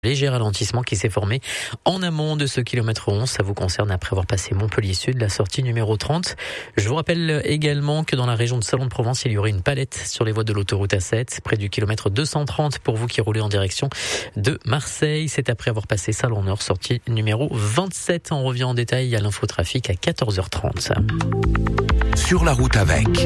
Léger ralentissement qui s'est formé en amont de ce kilomètre 11. Ça vous concerne après avoir passé Montpellier Sud, la sortie numéro 30. Je vous rappelle également que dans la région de Salon de Provence, il y aurait une palette sur les voies de l'autoroute A7, près du kilomètre 230 pour vous qui roulez en direction de Marseille. C'est après avoir passé Salon Nord, sortie numéro 27. On revient en détail à l'infotrafic à 14h30. Sur la route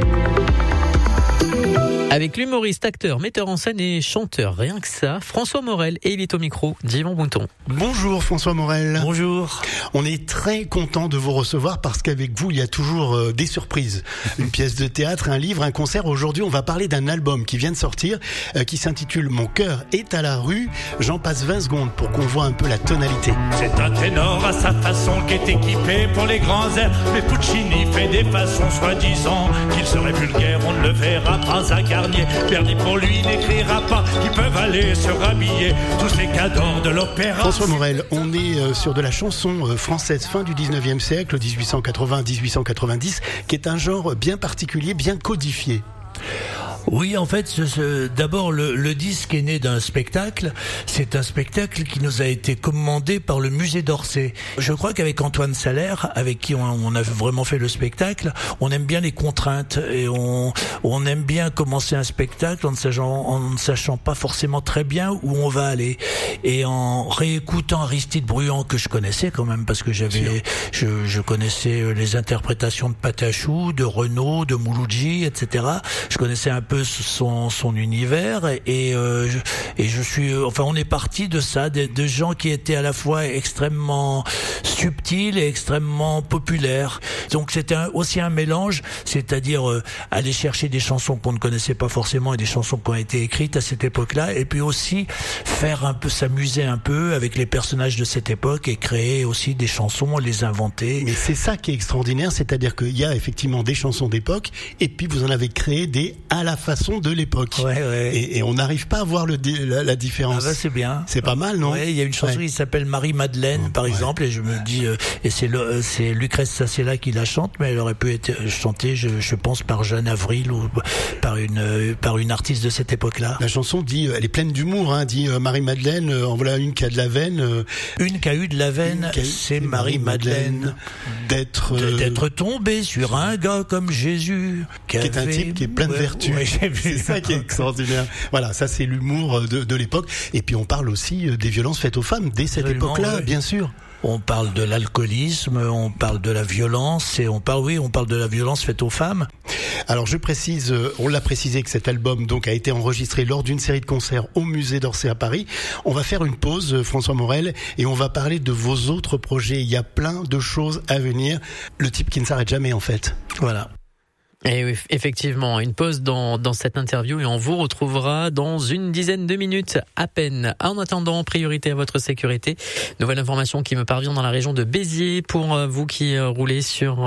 Avec l'humoriste, acteur, metteur en scène et chanteur, rien que ça, François Morel, et il est au micro d'Yvan Bouton. Bonjour François Morel. Bonjour. On est très content de vous recevoir parce qu'avec vous, il y a toujours des surprises. Une pièce de théâtre, un livre, un concert. Aujourd'hui, on va parler d'un album qui vient de sortir, qui s'intitule Mon cœur est à la rue. J'en passe 20 secondes pour qu'on voit un peu la tonalité. C'est un ténor à sa façon qui est équipé pour les grands airs. Mais Puccini fait des façons soi-disant qu'il serait vulgaire, on ne le verra pas à Garnier. Verdi pour lui n'écrira pas qu'ils peuvent aller se rhabiller tous ces cadors de l'opéra. François Morel, on est sur de la chanson française fin du 19e siècle, 1880-1890, qui est un genre bien particulier, bien codifié. Oui, en fait, d'abord, le disque est né d'un spectacle. C'est un spectacle qui nous a été commandé par le musée d'Orsay. Je crois qu'avec Antoine Salaire, avec qui on a vraiment fait le spectacle, on aime bien les contraintes et on aime bien commencer un spectacle en ne sachant pas forcément très bien où on va aller. Et en réécoutant Aristide Bruand, que je connaissais quand même, parce que je connaissais les interprétations de Patachou, de Renaud, de Mouloudji, etc. Je connaissais un peu son univers et je suis, enfin, on est parti de ça, de gens qui étaient à la fois extrêmement subtils et extrêmement populaires. Donc c'était aussi un mélange, c'est-à-dire aller chercher des chansons qu'on ne connaissait pas forcément et des chansons qui ont été écrites à cette époque-là, et puis aussi faire un peu, s'amuser un peu avec les personnages de cette époque et créer aussi des chansons, les inventer. Mais c'est ça qui est extraordinaire, c'est-à-dire qu'il y a effectivement des chansons d'époque et puis vous en avez créé des à la façon de l'époque. Ouais. Et on n'arrive pas à voir la différence. Ah bah c'est bien. C'est pas mal, non? Ouais, il y a une chanson qui s'appelle Marie-Madeleine, par exemple, et je me dis, et c'est Lucrèce Sacella qui la chante, mais elle aurait pu être chantée, je pense, par Jeanne Avril ou par une artiste de cette époque-là. La chanson dit, elle est pleine d'humour, hein, dit Marie-Madeleine, en voilà une qui a de la veine. Une qui a eu de la veine, c'est Marie-Madeleine. D'être tombée sur un gars comme Jésus, qui est un type qui est plein de vertus. C'est ça qui est extraordinaire. Voilà, ça c'est l'humour de l'époque. Et puis on parle aussi des violences faites aux femmes dès cette époque-là, bien sûr. On parle de l'alcoolisme, on parle de la violence et on parle de la violence faite aux femmes. Alors je précise, on l'a précisé que cet album donc a été enregistré lors d'une série de concerts au musée d'Orsay à Paris. On va faire une pause, François Morel, et on va parler de vos autres projets. Il y a plein de choses à venir. Le type qui ne s'arrête jamais en fait. Voilà. Et oui, effectivement, une pause dans cette interview et on vous retrouvera dans une dizaine de minutes à peine. En attendant, priorité à votre sécurité. Nouvelle information qui me parvient dans la région de Béziers pour vous qui roulez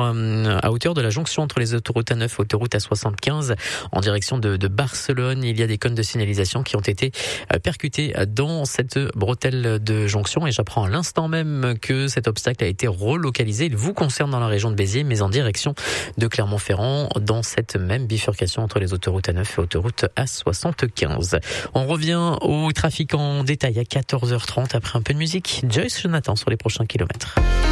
à hauteur de la jonction entre les autoroutes A9 et autoroute A75 en direction de Barcelone. Il y a des cônes de signalisation qui ont été percutés dans cette bretelle de jonction et j'apprends à l'instant même que cet obstacle a été relocalisé. Il vous concerne dans la région de Béziers, mais en direction de Clermont-Ferrand, dans cette même bifurcation entre les autoroutes A9 et autoroute A75. On revient au trafic en détail à 14h30 après un peu de musique. Joyce Jonathan sur les prochains kilomètres.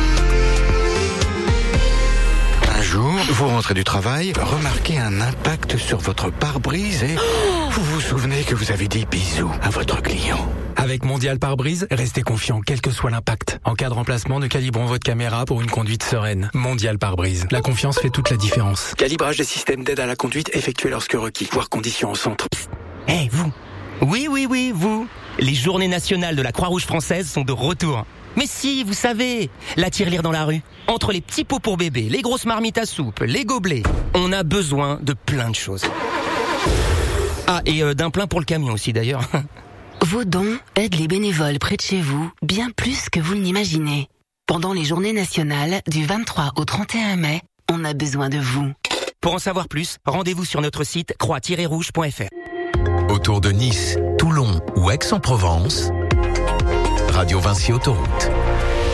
Un jour, vous rentrez du travail, remarquez un impact sur votre pare-brise et vous vous souvenez que vous avez dit bisous à votre client. Avec Mondial Pare-Brise, restez confiant quel que soit l'impact. En cas de remplacement, nous calibrons votre caméra pour une conduite sereine. Mondial Pare-Brise. La confiance fait toute la différence. Calibrage des systèmes d'aide à la conduite effectué lorsque requis. Voir conditions au centre. Hey, vous. Oui, vous. Les journées nationales de la Croix-Rouge française sont de retour. Mais si, vous savez, la tirelire dans la rue. Entre les petits pots pour bébé, les grosses marmites à soupe, les gobelets, on a besoin de plein de choses. Ah, et d'un plein pour le camion aussi d'ailleurs. Vos dons aident les bénévoles près de chez vous bien plus que vous ne l'imaginez. Pendant les journées nationales du 23 au 31 mai, on a besoin de vous. Pour en savoir plus, rendez-vous sur notre site croix-rouge.fr. Autour de Nice, Toulon ou Aix-en-Provence, Radio Vinci Autoroute.